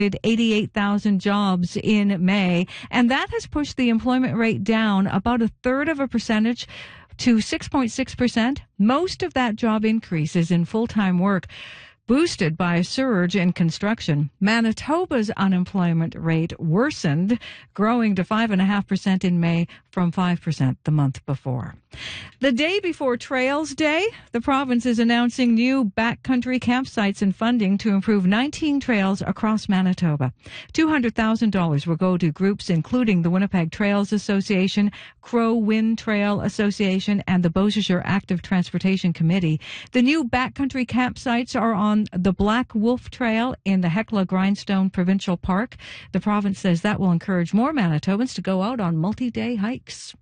88,000 jobs in May, and that has pushed the employment rate down about 1/3% to 6.6%. Most of that job increase is in full-time work, boosted by a surge in construction. Manitoba's unemployment rate worsened, growing to 5.5% in May from 5% the month before. The day before Trails Day, the province is announcing new backcountry campsites and funding to improve 19 trails across Manitoba. $200,000 will go to groups including the Winnipeg Trails Association, Crow Wind Trail Association, and the Beausejour Active Transportation Committee. The new backcountry campsites are on the Black Wolf Trail in the Hecla Grindstone Provincial Park. The province says that will encourage more Manitobans to go out on multi-day hikes.